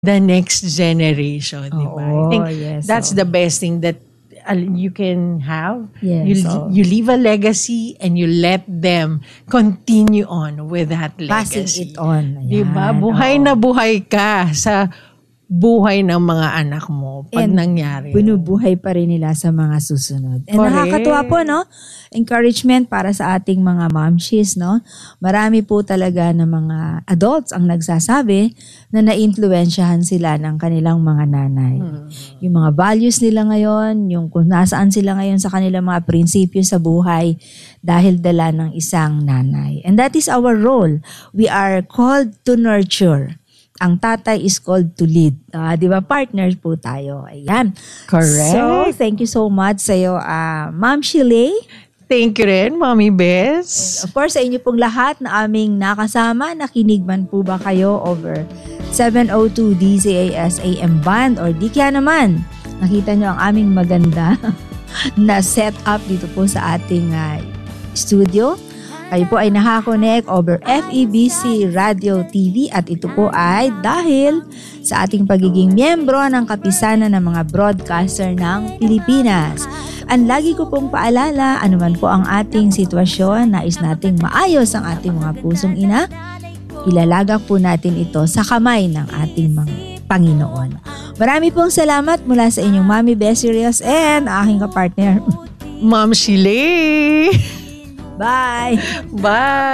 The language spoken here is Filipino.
the next generation, di ba? I think yes, that's the best thing that you can have. Yes, You leave a legacy and you let them continue on with that passing legacy. it on. Di ba? Ayan, Buhay na buhay ka sa buhay ng mga anak mo pag And nangyari. binubuhay pa rin nila sa mga susunod. And Correct. nakakatuwa po, no? Encouragement para sa ating mga momshies, no? Marami po talaga ng mga adults ang nagsasabi na naimpluwensyahan sila ng kanilang mga nanay. Yung mga values nila ngayon, yung kung nasaan sila ngayon sa kanilang mga prinsipyo sa buhay dahil dala ng isang nanay. And that is our role. We are called to nurture. Ang tatay is called to lead. Di ba? Partners po tayo. Ayan. Correct. So, thank you so much sa iyo, Ma'am Shiley. Thank you rin, Mommy Bess. Of course, sa inyo pong lahat na aming nakasama, nakinig man po ba kayo over 702 DZAS AM band or di kaya naman, nakita nyo ang aming maganda na setup dito po sa ating studio. Kayo po ay nakakonect over FEBC Radio TV at ito po ay dahil sa ating pagiging miyembro ng kapisanan ng mga broadcaster ng Pilipinas. Ang lagi ko pong paalala, anuman po ang ating sitwasyon, nais nating maayos ang ating mga pusong ina, ilalagak po natin ito sa kamay ng ating mga Panginoon. Marami pong salamat mula sa inyong Mommy Bessie Rios and aking kapartner, Ma'am Shiley. Bye! Bye!